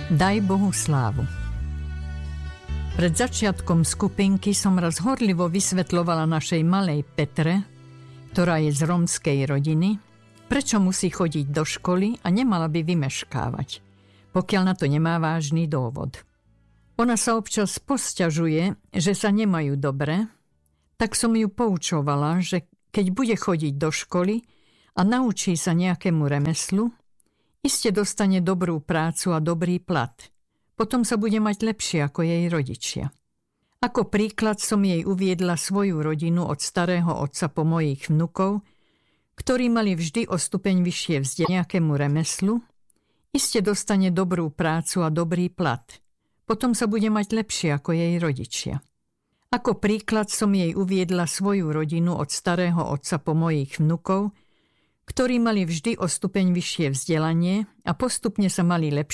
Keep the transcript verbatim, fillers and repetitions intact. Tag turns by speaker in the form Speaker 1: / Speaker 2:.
Speaker 1: Daj Bohu slávu. Pred začiatkom skupinky som raz horlivo vysvetľovala našej malej Petre, ktorá je z rómskej rodiny, prečo musí chodiť do školy a nemala by vymeškávať, pokiaľ na to nemá vážny dôvod. Ona sa občas posťažuje, že sa nemajú dobre, tak som ju poučovala, že keď bude chodiť do školy a naučí sa nejakému remeslu, iste dostane dobrú prácu a dobrý plat. Potom sa bude mať lepšie ako jej rodičia. Ako príklad som jej uviedla svoju rodinu od starého otca po mojich vnukov, ktorí mali vždy o stupeň vyššie vzdelanie nejakému remeslu, iste dostane dobrú prácu a dobrý plat. Potom sa bude mať lepšie ako jej rodičia. Ako príklad som jej uviedla svoju rodinu od starého otca po mojich vnukov, ktorí mali vždy o stupeň vyššie vzdelanie a postupne sa mali lepšie